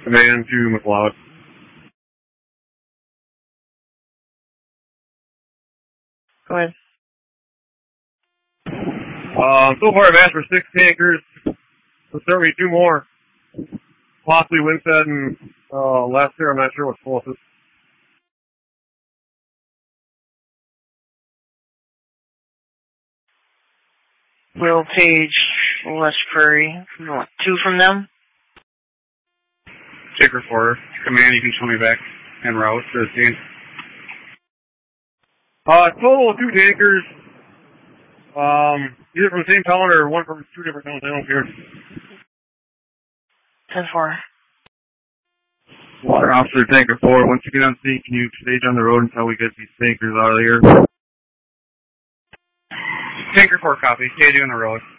Command to McLeod. Go ahead. So far I've asked for 6 tankers. Let's start with 2 more. Possibly Winstead and Lester. I'm not sure what's closest. Will Page, West Prairie. You want 2 from them? Take reporter. Command, you can show me back en route to the scene. Total of 2 tankers. Either from the same town or one from 2 different towns. I don't care. 10-4. Water Officer, Tanker 4. Once you get on scene, can you stage on the road until we get these tankers out of here? Tanker 4, copy. Staging on the road.